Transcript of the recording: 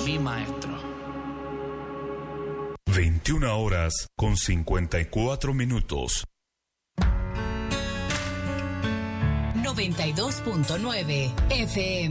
mi maestro. 21 horas con 54 minutos. 92.9 FM.